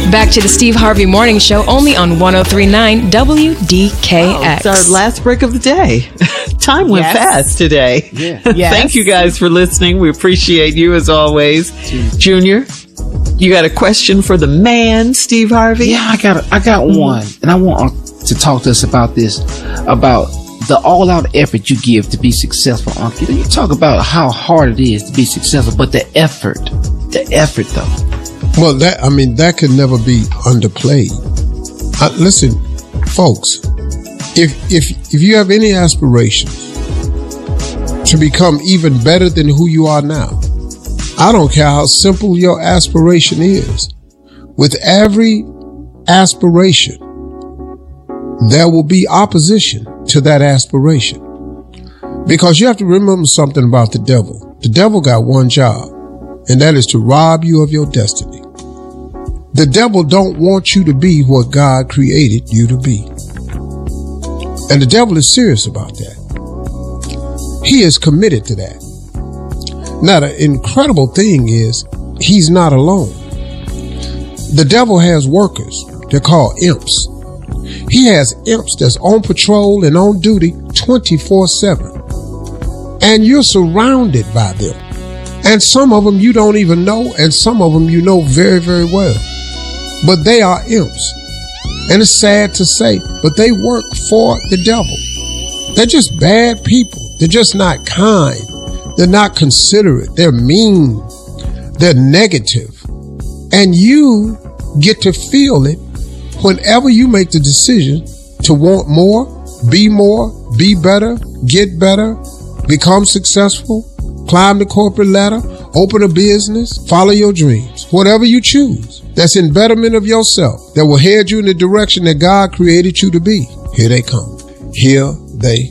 Back to the Steve Harvey Morning Show, only on 103.9 WDKX. It's our last break of the day. Time went fast today. Yeah. Yes. Thank you guys for listening. We appreciate you as always. Junior, you got a question for the man, Steve Harvey? Yeah, I got one. And I want to talk to us about this, about the all-out effort you give to be successful, Uncle. You talk about how hard it is to be successful, but the effort though. Well, that could never be underplayed. Listen, folks, if you have any aspirations to become even better than who you are now, I don't care how simple your aspiration is. With every aspiration, there will be opposition to that aspiration. Because you have to remember something about the devil. The devil got one job, and that is to rob you of your destiny. The devil don't want you to be what God created you to be. And the devil is serious about that. He is committed to that. Now, the incredible thing is he's not alone. The devil has workers. They're called imps. He has imps that's on patrol and on duty 24/7. And you're surrounded by them. And some of them you don't even know, and some of them you know very, very well. But they are imps. And it's sad to say, but they work for the devil. They're just bad people. They're just not kind. They're not considerate. They're mean. They're negative. And you get to feel it whenever you make the decision to want more, be better, get better, become successful, climb the corporate ladder, open a business, follow your dreams. Whatever you choose, that's in betterment of yourself, that will head you in the direction that God created you to be. Here they come. Here they